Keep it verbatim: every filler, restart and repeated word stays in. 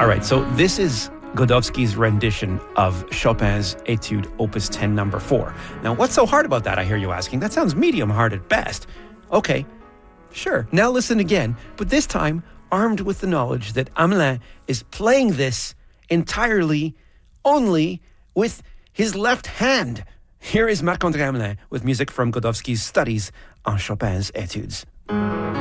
All right, so this is Godowski's rendition of Chopin's Etude Opus ten number four. Now, what's so hard about that, I hear you asking? That sounds medium hard at best. Okay, sure. Now listen again, but this time armed with the knowledge that Hamelin is playing this entirely, only with his left hand. Here is Marc-André Hamelin with music from Godowski's studies on Chopin's Etudes.